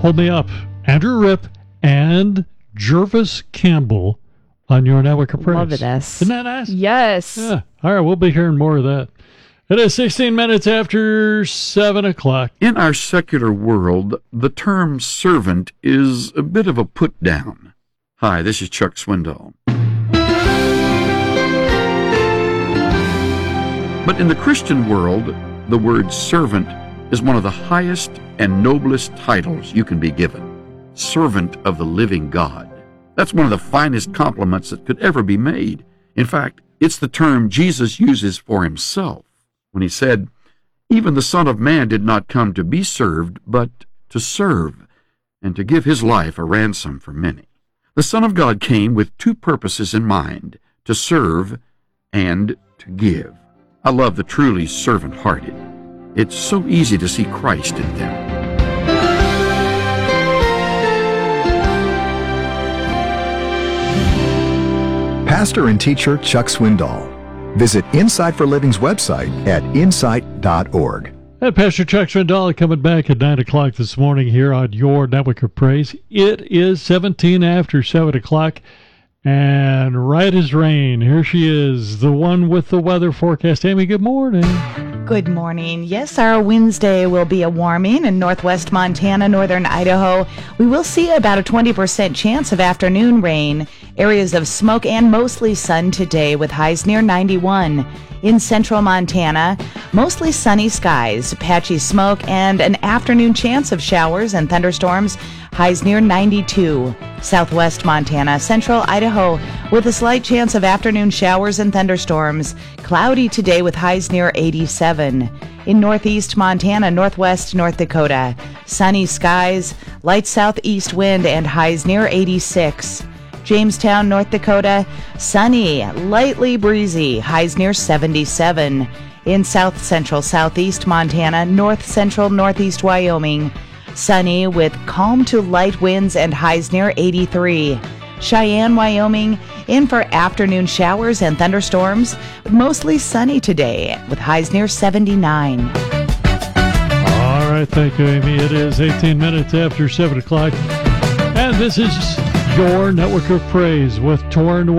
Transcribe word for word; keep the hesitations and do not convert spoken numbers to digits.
Hold Me Up, Andrew Ripp, and Jervis Campbell on your network of praise. Love this. Isn't that nice? Yes. Yeah. All right, we'll be hearing more of that. It is sixteen minutes after seven o'clock. In our secular world, the term servant is a bit of a put-down. Hi, this is Chuck Swindoll. But in the Christian world, the word servant is one of the highest and noblest titles you can be given. Servant of the living God. That's one of the finest compliments that could ever be made. In fact, it's the term Jesus uses for himself when he said, "Even the Son of Man did not come to be served, but to serve, and to give his life a ransom for many." The Son of God came with two purposes in mind, to serve and to give. I love the truly servant-hearted. It's so easy to see Christ in them. Pastor and teacher Chuck Swindoll. Visit Insight for Living's website at insight dot org. And Pastor Chuck Swindoll coming back at nine o'clock this morning here on your Network of Praise. It is seventeen after seven o'clock, and right as rain, here she is, the one with the weather forecast. Amy, good morning. Good morning. Yes, our Wednesday will be a warming in northwest Montana, northern Idaho. We will see about a twenty percent chance of afternoon rain. Areas of smoke and mostly sun today with highs near ninety-one. In central Montana, mostly sunny skies, patchy smoke, and an afternoon chance of showers and thunderstorms, highs near ninety-two. Southwest Montana, central Idaho, with a slight chance of afternoon showers and thunderstorms, cloudy today with highs near eighty-seven. In northeast Montana, northwest North Dakota, sunny skies, light southeast wind, and highs near eighty-six. Jamestown, North Dakota, sunny, lightly breezy, highs near seventy-seven. In south central southeast Montana, north central northeast Wyoming, sunny with calm to light winds and highs near eighty-three. Cheyenne, Wyoming, in for afternoon showers and thunderstorms, mostly sunny today with highs near seventy-nine. All right, thank you, Amy. It is eighteen minutes after seven o'clock, and this is your Network of Praise with Torn